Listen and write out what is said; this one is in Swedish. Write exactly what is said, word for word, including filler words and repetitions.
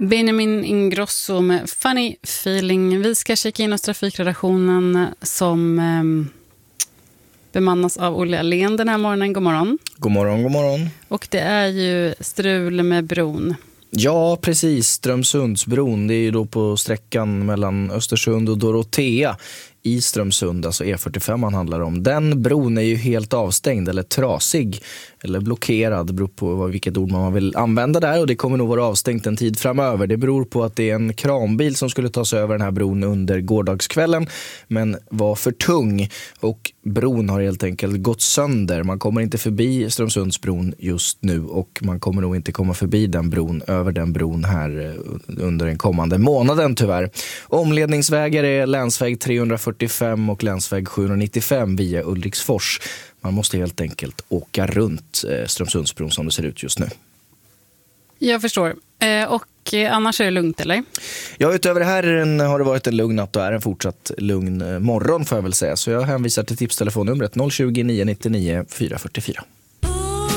Benjamin Ingrosso med Funny Feeling. Vi ska kika in hos trafikredaktionen som eh, bemannas av Olle Alén den här morgonen. God morgon. God morgon, god morgon. Och det är ju strul med bron. Ja, precis. Strömsundsbron, det är ju då på sträckan mellan Östersund och Dorotea i Strömsund, alltså E fyrtiofem man handlar om. Den bron är ju helt avstängd eller trasig eller blockerad, det beror på vilket ord man vill använda där, och det kommer nog vara avstängt en tid framöver. Det beror på att det är en kranbil som skulle ta sig över den här bron under gårdagskvällen men var för tung och bron har helt enkelt gått sönder. Man kommer inte förbi Strömsundsbron just nu och man kommer nog inte komma förbi den bron, över den bron här under den kommande månaden tyvärr. Omledningsvägar är länsväg trehundrafyrtiofem och länsväg sjuhundranittiofem via Ulriksfors. Man måste helt enkelt åka runt Strömsundsbron som det ser ut just nu. Jag förstår. Och annars är det lugnt, eller? Ja, utöver det här har det varit en lugn natt och är en fortsatt lugn morgon får jag väl säga. Så jag hänvisar till tipstelefonnumret noll tjugo, nio nittionio, fyra fyrtiofyra.